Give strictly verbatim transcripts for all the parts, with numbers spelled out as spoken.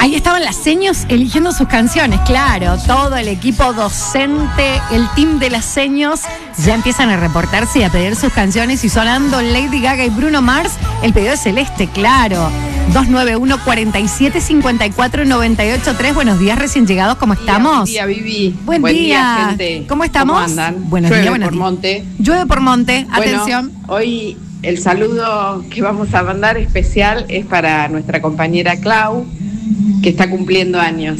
Ahí estaban las seños eligiendo sus canciones, claro. Todo el equipo docente, el team de las seños, ya empiezan a reportarse y a pedir sus canciones. Y sonando Lady Gaga y Bruno Mars, el pedido es celeste, claro. dos nueve uno, cuatro siete, cinco cuatro, nueve ocho tres. Buenos días, recién llegados, ¿cómo estamos? Buen día, Vivi. Buen, Buen día. día, gente. ¿Cómo estamos? ¿Cómo andan? Buenos Llueve días, buenos por días. monte. Llueve por monte, Bueno, atención. Hoy el saludo que vamos a mandar especial es para nuestra compañera Clau, que está cumpliendo años.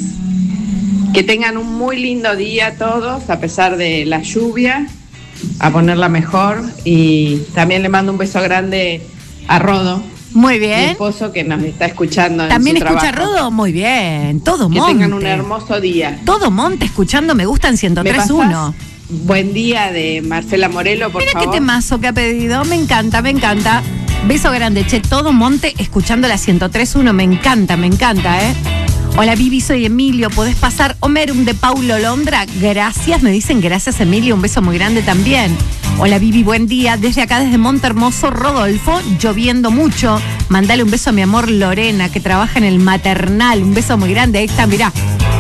Que tengan un muy lindo día todos, a pesar de la lluvia, a ponerla mejor. Y también le mando un beso grande a Rodo. Muy Mi bien. esposo que nos está escuchando. ¿También en su escucha trabajo. Rodo? Muy bien. Todo Que monte. tengan un hermoso día. Todo monte escuchando Me Gustan ciento tres punto uno. Buen día de Marcela Morelo, por Mira favor. qué temazo que ha pedido. Me encanta, me encanta. Beso grande, che. Todo monte escuchando la ciento tres punto uno. Me encanta, me encanta, ¿eh? Hola, Vivi, soy Emilio. ¿Podés pasar Omerum de Paulo Londra? Gracias, me dicen gracias, Emilio. Un beso muy grande también. Hola, Vivi, buen día. Desde acá, desde Monte Hermoso, Rodolfo, lloviendo mucho. Mandale un beso a mi amor Lorena, que trabaja en el maternal. Un beso muy grande. Ahí está, mirá.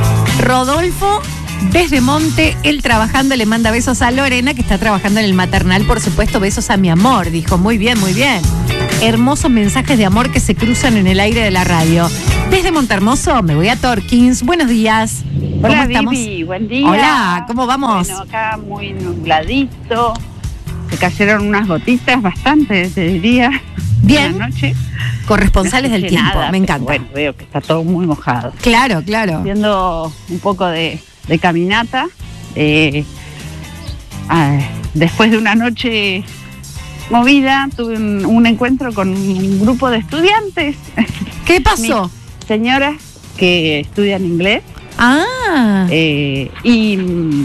Rodolfo, desde Monte, él trabajando, le manda besos a Lorena, que está trabajando en el maternal. Por supuesto, besos a mi amor. Dijo, muy bien, muy bien. Hermosos mensajes de amor que se cruzan en el aire de la radio. Desde Montermoso me voy a Torkins. Buenos días. ¿Cómo Hola, estamos? Vivi, buen día. Hola, ¿cómo vamos? Bueno, acá muy nubladito. Se cayeron unas gotitas bastante, te diría. Bien. La noche. Corresponsales No del escuché tiempo, nada, me pero encanta. Bueno, veo que está todo muy mojado. Claro, claro. Haciendo un poco de, de caminata. eh, ah, después de una noche movida, tuve un, un encuentro con un grupo de estudiantes. ¿Qué pasó? Señoras que estudian inglés. Ah, Eh, y,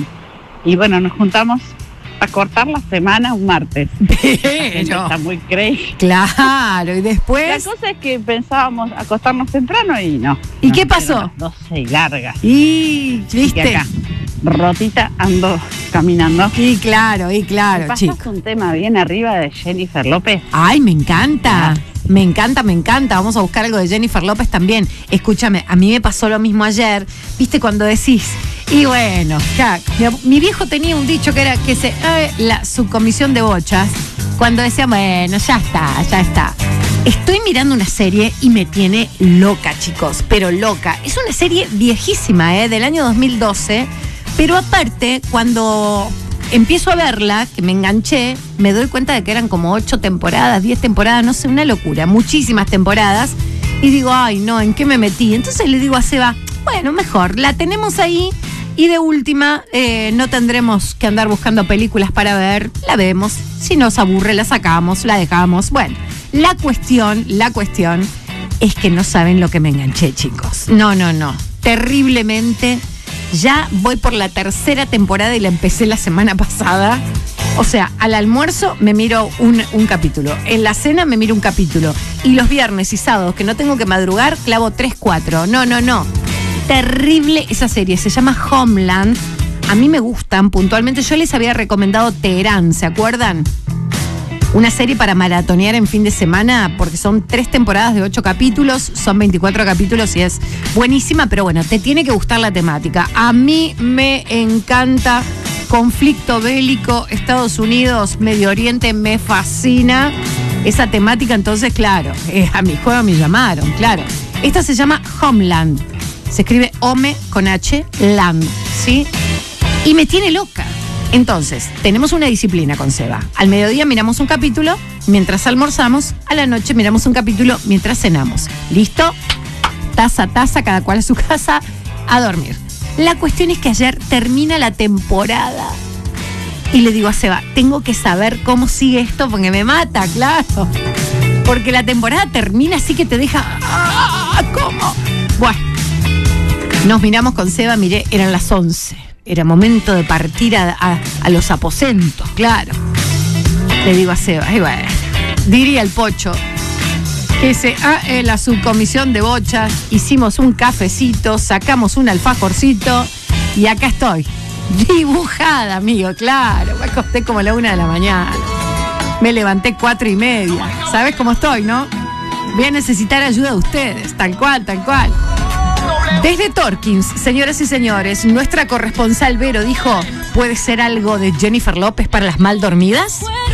y bueno, nos juntamos a cortar la semana un martes. La gente pero, está muy crazy. claro, y La después. cosa es que pensábamos acostarnos temprano y no. ¿Y nos qué dieron pasó? las doce y largas. Y, Y viste. acá, rotita, ando caminando. Y claro, y claro, ¿Me pasas chico. un tema bien arriba de Jennifer López? Ay, me encanta. Me encanta, me encanta. Vamos a buscar algo de Jennifer López también. Escúchame, a mí me pasó lo mismo ayer. ¿Viste cuando decís? Y bueno, ya, mi, mi viejo tenía un dicho que era que se eh, la subcomisión de bochas. Cuando decía, bueno, ya está, ya está. Estoy mirando una serie y me tiene loca, chicos, pero loca. Es una serie viejísima, ¿eh? Del año dos mil doce. Pero aparte, cuando empiezo a verla, que me enganché, me doy cuenta de que eran como ocho temporadas, diez temporadas, no sé, una locura, muchísimas temporadas. Y digo, ay, no, ¿en qué me metí? Entonces le digo a Seba, bueno, mejor, la tenemos ahí y de última eh, no tendremos que andar buscando películas para ver, la vemos, si nos aburre la sacamos, la dejamos. Bueno, la cuestión, la cuestión es que no saben lo que me enganché, chicos. No, no, no, terriblemente. Ya voy por la tercera temporada y la empecé la semana pasada. O sea, al almuerzo me miro un, un capítulo. En la cena me miro un capítulo. Y los viernes y sábados que no tengo que madrugar, clavo tres, cuatro. No, no, no. Terrible esa serie. Se llama Homeland. A mí me gustan puntualmente. Yo les había recomendado Teherán, ¿se acuerdan? Una serie para maratonear en fin de semana, porque son tres temporadas de ocho capítulos, son veinticuatro capítulos y es buenísima, pero bueno, te tiene que gustar la temática. A mí me encanta conflicto bélico, Estados Unidos, Medio Oriente, me fascina esa temática, entonces claro, eh, a mi juego me llamaron, claro. Esta se llama Homeland, se escribe Home con H, Land, ¿sí? Y me tiene loca. Entonces, tenemos una disciplina con Seba. Al mediodía miramos un capítulo mientras almorzamos, a la noche miramos un capítulo mientras cenamos. ¿Listo? Taza, taza, cada cual a su casa, a dormir. La cuestión es que ayer termina la temporada y le digo a Seba, tengo que saber cómo sigue esto porque me mata, claro. Porque la temporada termina así que te deja... ¡Ah! ¿Cómo? Bueno, nos miramos con Seba, miré, eran las once. Era momento de partir a, a, a los aposentos, claro. Le digo a Seba, y bueno, diría el Pocho, que se, ah, en la subcomisión de bochas, hicimos un cafecito, sacamos un alfajorcito y acá estoy. Dibujada, amigo, claro. Me acosté como a la una de la mañana. Me levanté cuatro y media. ¿Sabes cómo estoy, no? Voy a necesitar ayuda de ustedes, tal cual, tal cual. Desde Torkins, señoras y señores, nuestra corresponsal Vero dijo, ¿puede ser algo de Jennifer López para las mal dormidas?